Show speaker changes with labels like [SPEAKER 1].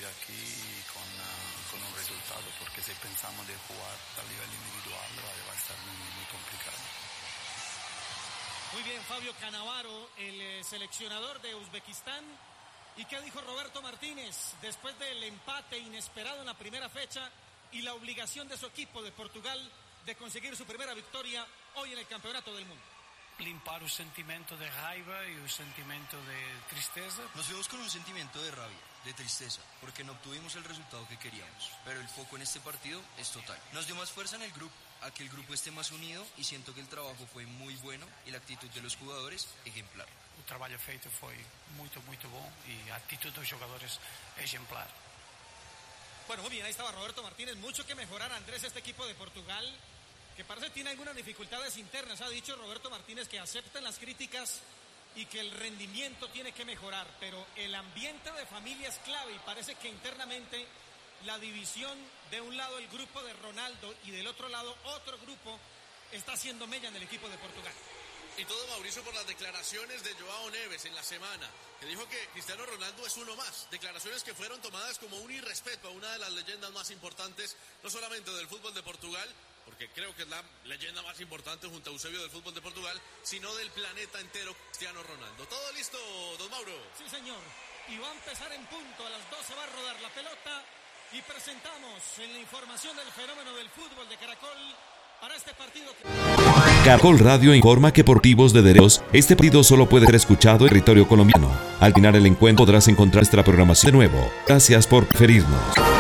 [SPEAKER 1] de aquí y con un resultado, porque si pensamos de jugar a nivel individual va a estar muy complicado.
[SPEAKER 2] Muy bien, Fabio Cannavaro, el seleccionador de Uzbekistán. ¿Y qué dijo Roberto Martínez después del empate inesperado en la primera fecha y la obligación de su equipo de Portugal de conseguir su primera victoria hoy en el Campeonato del Mundo?
[SPEAKER 3] Limpar un sentimiento de raiva y un sentimiento de tristeza.
[SPEAKER 4] Nos fuimos con un sentimiento de rabia, de tristeza, porque no obtuvimos el resultado que queríamos. Pero el foco en este partido es total. Nos dio más fuerza en el grupo, a que el grupo esté más unido, y siento que el trabajo fue muy bueno y la actitud de los jugadores ejemplar.
[SPEAKER 3] O trabalho feito foi muito bom e a atitude dos jogadores exemplar.
[SPEAKER 2] Bueno, muy bien, ahí estaba Roberto Martínez. Mucho que mejorar, Andrés, este equipo de Portugal, que parece que tiene algunas dificultades internas. Ha dicho Roberto Martínez que aceptan las críticas y que el rendimiento tiene que mejorar, pero el ambiente de familia es clave y parece que internamente la división, de un lado el grupo de Ronaldo y del otro lado otro grupo, está haciendo mella en el equipo de Portugal.
[SPEAKER 5] Y todo, Mauricio, por las declaraciones de Joao Neves en la semana, que dijo que Cristiano Ronaldo es uno más. Declaraciones que fueron tomadas como un irrespeto a una de las leyendas más importantes, no solamente del fútbol de Portugal, porque creo que es la leyenda más importante junto a Eusebio del fútbol de Portugal, sino del planeta entero, Cristiano Ronaldo. ¿Todo listo, don Mauro?
[SPEAKER 2] Sí, señor. Y va a empezar en punto, a las 12 va a rodar la pelota y presentamos en la información del fenómeno del fútbol de Caracol para este partido.
[SPEAKER 6] Caracol Radio informa que por motivos de derechos, este partido solo puede ser escuchado en territorio colombiano. Al final el encuentro podrás encontrar nuestra programación de nuevo. Gracias por preferirnos.